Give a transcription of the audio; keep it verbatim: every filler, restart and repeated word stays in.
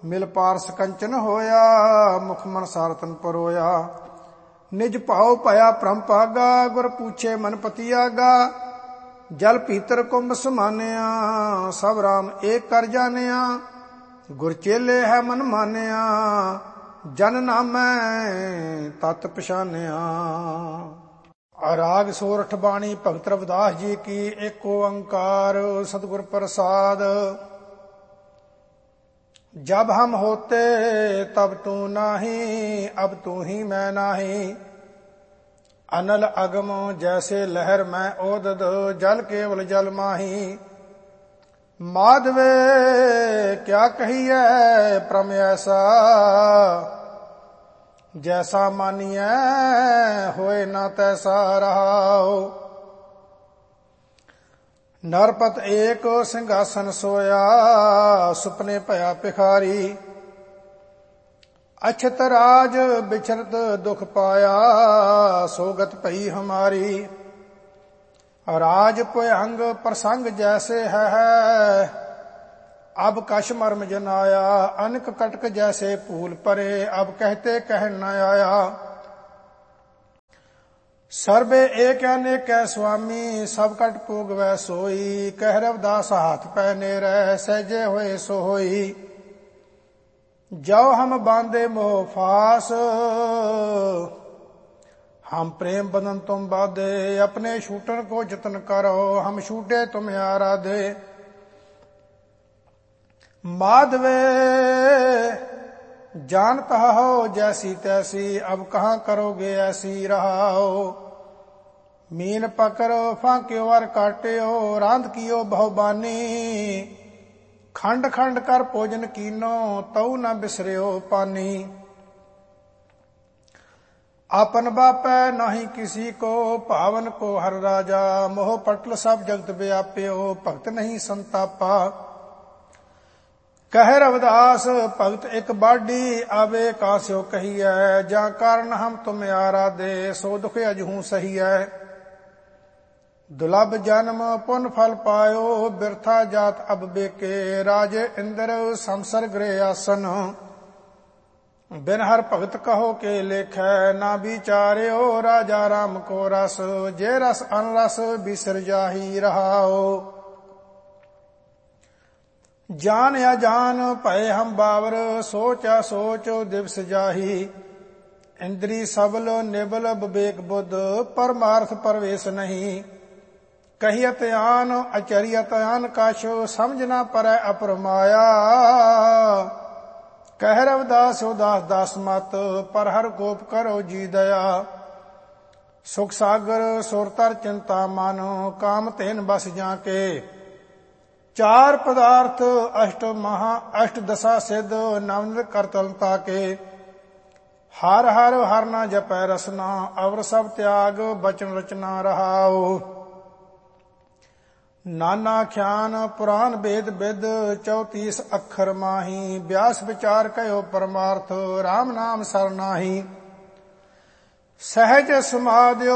ਮਿਲ ਪਾਰਸ ਕੰਚਨ ਹੋਇਆ, ਮੁਖ ਮਨ ਸਾਰਤਨ ਪਰੋਇਆ। ਨਿਜ ਭਾਉ ਭਇਆ ਭ੍ਰਮ ਭਾਗਾ, ਗੁਰ ਪੂਛੇ ਮਨ ਪਤੀ ਆਗਾ। ਜਲ ਭੀਤਰ ਕੁੰਭ ਸਮਾਨਿਆ, ਸਭ ਰਾਮ ਏਕ ਕਰ ਜਾਣਿਆ। ਗੁਰ ਚੇਲੇ ਹੈ ਮਨ ਮਾਨਿਆ, ਜਨ ਨਾਮੈ ਤਤ ਪਛਾਨਿਆ। ਰਾਗ ਸੋਰਠ ਬਾਣੀ ਭਗਤ ਰਵਿਦਾਸ ਜੀ ਕੀ। ਏਕ ਓੰਕਾਰ सतगुर प्रसाद। जब हम होते तब तू नाही, अब तू ही मैं नाही। अनल अगम जैसे लहर मैं ओदद, जल केवल जल माही। माधवे क्या कहिए प्रम ऐसा, जैसा मानिए होए ना तैसा रहाओ। नरपत एक सिंहासन सोया, सुपने भया भिखारी। अछत राज बिछरत दुख पाया, सोगत भई हमारी। राज भयंग प्रसंग जैसे है, अब कश मर्म जनाया। अनक कटक जैसे फूल परे, अब कहते कहन न आया। सर्वे एक अनेक स्वामी, सब कट पूग वै सोई। कह रविदास हाथ पहने रह, सहजे होए सो होई। जाओ हम बांधे मोह फास, हम प्रेम बंधन तुम बाधे। अपने छूटन को जतन करो, हम छूटे तुम आराधे। माधवे जानता हो जैसी तैसी, अब कहाँ करोगे ऐसी रहाओ। मीन पकड़ो फांक्यो वर काट्यो, रांध कियो बहुबानी। खंड खंड कर भोजन कीनो, तऊ न बिसरियो पानी। आपन बापै नाही किसी को, पावन को हर राजा। मोह पटल सब जगत व्याप्यो, भगत नहीं संतापा। कह रविदास भगत एक बाडी, आवे कास्यो कहिए। जा कारण हम तुम आराधे, सो दुख अजहू सही है। दुलभ जन्म पुन फल पायो, बिरथा जात अब बेके। राजे इंद्र समसर गृह आसन, बिन हर भगत कहो के लेखै। ना विचार्यो राजा राम को रस, जे रस अनरस बिसर जाही रहाओ। जान अजान भय हम बावर, सोच असोच दिवस जाही। इंद्री सबल निबल विवेक बुद्ध, परमार्थ प्रवेश नहीं। कहियत आन अचरियत आन कछ, समझ ना परै अपरमाया। कह रविदास उदास दास मत, पर हर गोप करो जी दया। सुख सागर सुरतर चिंता मानो, काम तेन बस जाके। चार पदार्थ अष्ट महा अष्ट दशा सिद्ध, नवनित करतलता के। हर हर हर ना जपै रसना, अवर सब त्याग बचन रचना रहाओ। नाना ख्यान पुराण वेद विद, चौतीस अखर माही। व्यास विचार कयो परमार्थ, राम नाम सरनाही। सहज समाधि